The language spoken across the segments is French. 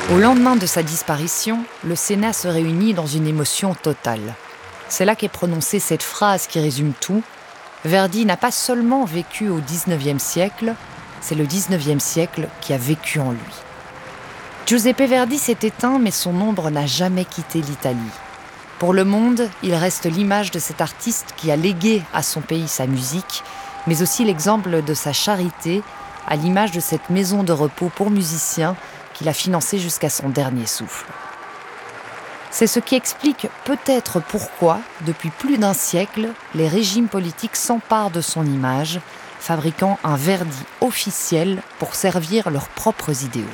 Au lendemain de sa disparition, le Sénat se réunit dans une émotion totale. C'est là qu'est prononcée cette phrase qui résume tout. Verdi n'a pas seulement vécu au XIXe siècle, c'est le XIXe siècle qui a vécu en lui. Giuseppe Verdi s'est éteint, mais son ombre n'a jamais quitté l'Italie. Pour le monde, il reste l'image de cet artiste qui a légué à son pays sa musique, mais aussi l'exemple de sa charité, à l'image de cette maison de repos pour musiciens qu'il a financée jusqu'à son dernier souffle. C'est ce qui explique peut-être pourquoi, depuis plus d'un siècle, les régimes politiques s'emparent de son image, fabriquant un Verdi officiel pour servir leurs propres idéaux.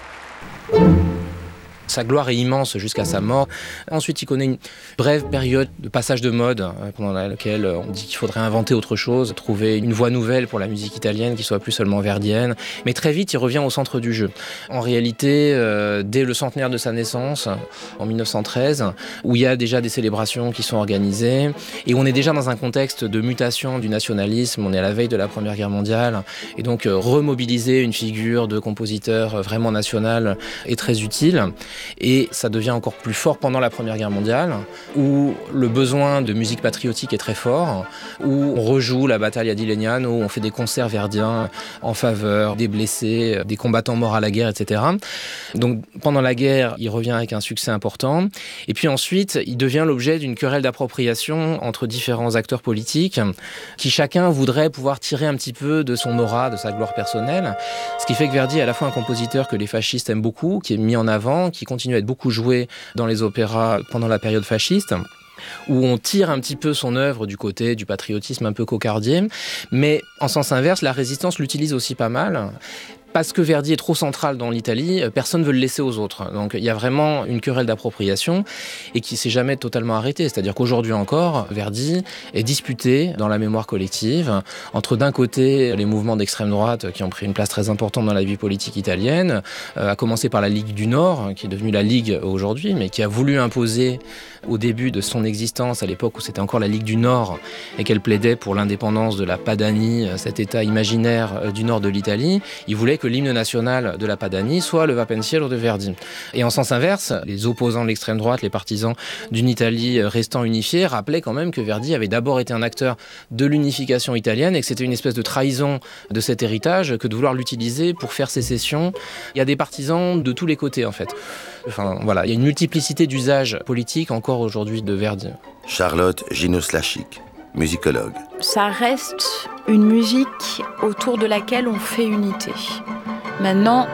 Sa gloire est immense jusqu'à sa mort. Ensuite, il connaît une brève période de passage de mode pendant laquelle on dit qu'il faudrait inventer autre chose, trouver une voie nouvelle pour la musique italienne qui soit plus seulement verdienne. Mais très vite, il revient au centre du jeu. En réalité, dès le centenaire de sa naissance, en 1913, où il y a déjà des célébrations qui sont organisées, et on est déjà dans un contexte de mutation du nationalisme, on est à la veille de la Première Guerre mondiale, et donc remobiliser une figure de compositeur vraiment national est très utile. Et ça devient encore plus fort pendant la Première Guerre mondiale, où le besoin de musique patriotique est très fort, où on rejoue la bataille à Dilegnano, où on fait des concerts verdiens en faveur des blessés, des combattants morts à la guerre, etc. Donc pendant la guerre, il revient avec un succès important. Et puis ensuite, il devient l'objet d'une querelle d'appropriation entre différents acteurs politiques, qui chacun voudrait pouvoir tirer un petit peu de son aura, de sa gloire personnelle. Ce qui fait que Verdi est à la fois un compositeur que les fascistes aiment beaucoup, qui est mis en avant, qui continue à être beaucoup joué dans les opéras pendant la période fasciste, où on tire un petit peu son œuvre du côté du patriotisme un peu cocardier, mais en sens inverse, la résistance l'utilise aussi pas mal. Parce que Verdi est trop central dans l'Italie, personne ne veut le laisser aux autres. Donc il y a vraiment une querelle d'appropriation et qui ne s'est jamais totalement arrêtée. C'est-à-dire qu'aujourd'hui encore, Verdi est disputé dans la mémoire collective entre d'un côté les mouvements d'extrême droite qui ont pris une place très importante dans la vie politique italienne, à commencer par la Ligue du Nord, qui est devenue la Ligue aujourd'hui, mais qui a voulu imposer au début de son existence, à l'époque où c'était encore la Ligue du Nord et qu'elle plaidait pour l'indépendance de la Padanie, cet état imaginaire du nord de l'Italie, il voulait que l'hymne national de la Padanie soit le Va Pensiero de Verdi. Et en sens inverse, les opposants de l'extrême droite, les partisans d'une Italie restant unifiée, rappelaient quand même que Verdi avait d'abord été un acteur de l'unification italienne et que c'était une espèce de trahison de cet héritage que de vouloir l'utiliser pour faire sécession. Il y a des partisans de tous les côtés en fait. Enfin voilà, il y a une multiplicité d'usages politiques encore aujourd'hui de Verdi. Charlotte Ginos-Lachik, musicologue. Ça reste une musique autour de laquelle on fait unité. Maintenant,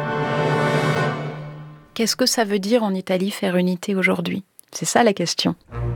qu'est-ce que ça veut dire en Italie faire unité aujourd'hui ? C'est ça la question.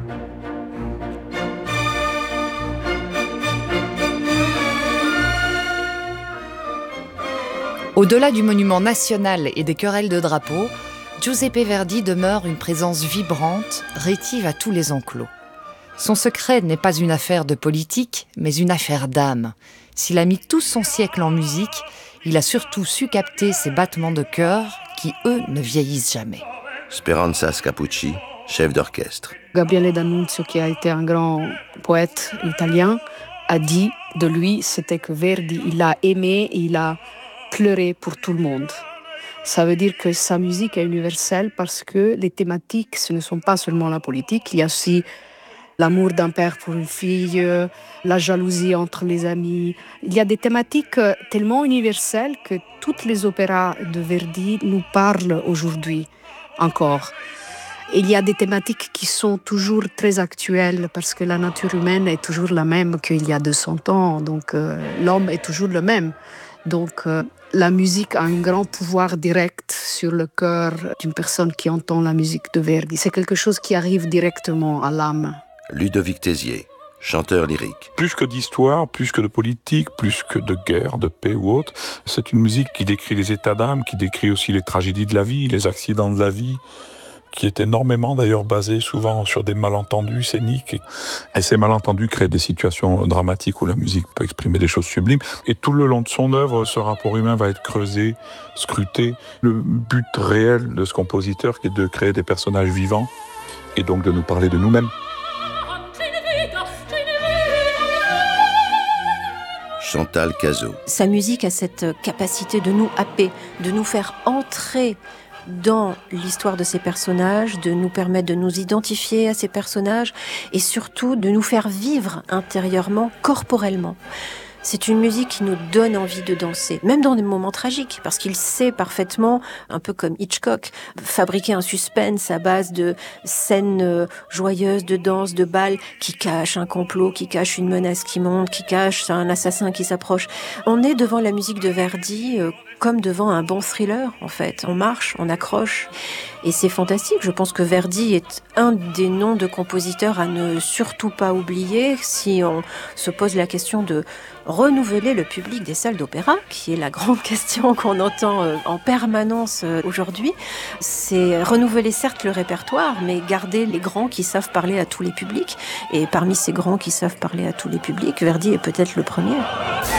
Au-delà du monument national et des querelles de drapeaux, Giuseppe Verdi demeure une présence vibrante, rétive à tous les enclos. Son secret n'est pas une affaire de politique, mais une affaire d'âme. S'il a mis tout son siècle en musique, il a surtout su capter ces battements de cœur qui, eux, ne vieillissent jamais. Speranza Scapucci, chef d'orchestre. Gabriele D'Annunzio, qui a été un grand poète italien, a dit de lui, c'était que Verdi, il a aimé et il a pleuré pour tout le monde. Ça veut dire que sa musique est universelle parce que les thématiques, ce ne sont pas seulement la politique, il y a aussi l'amour d'un père pour une fille, la jalousie entre les amis. Il y a des thématiques tellement universelles que tous les opéras de Verdi nous parlent aujourd'hui encore. Et il y a des thématiques qui sont toujours très actuelles parce que la nature humaine est toujours la même qu'il y a 200 ans. Donc l'homme est toujours le même. Donc la musique a un grand pouvoir direct sur le cœur d'une personne qui entend la musique de Verdi. C'est quelque chose qui arrive directement à l'âme. Ludovic Tézier, chanteur lyrique. Plus que d'histoire, plus que de politique, plus que de guerre, de paix ou autre, c'est une musique qui décrit les états d'âme, qui décrit aussi les tragédies de la vie, les accidents de la vie, qui est énormément d'ailleurs basé souvent sur des malentendus scéniques. Et ces malentendus créent des situations dramatiques où la musique peut exprimer des choses sublimes. Et tout le long de son œuvre, ce rapport humain va être creusé, scruté. Le but réel de ce compositeur, qui est de créer des personnages vivants et donc de nous parler de nous-mêmes. Chantal Cazot. Sa musique a cette capacité de nous happer, de nous faire entrer dans l'histoire de ces personnages, de nous permettre de nous identifier à ces personnages et surtout de nous faire vivre intérieurement, corporellement. C'est une musique qui nous donne envie de danser, même dans des moments tragiques, parce qu'il sait parfaitement, un peu comme Hitchcock, fabriquer un suspense à base de scènes joyeuses, de danse, de bal, qui cachent un complot, qui cachent une menace qui monte, qui cachent un assassin qui s'approche. On est devant la musique de Verdi comme devant un bon thriller, en fait. On marche, on accroche. Et c'est fantastique. Je pense que Verdi est un des noms de compositeurs à ne surtout pas oublier si on se pose la question de renouveler le public des salles d'opéra, qui est la grande question qu'on entend en permanence aujourd'hui. C'est renouveler certes le répertoire, mais garder les grands qui savent parler à tous les publics. Et parmi ces grands qui savent parler à tous les publics, Verdi est peut-être le premier.